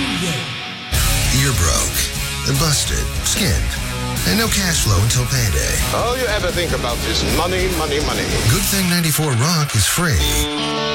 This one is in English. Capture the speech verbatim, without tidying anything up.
You're broke, busted, skinned, and no cash flow until payday. All you ever think about is money, money, money. Good Thing ninety-four Rock is free.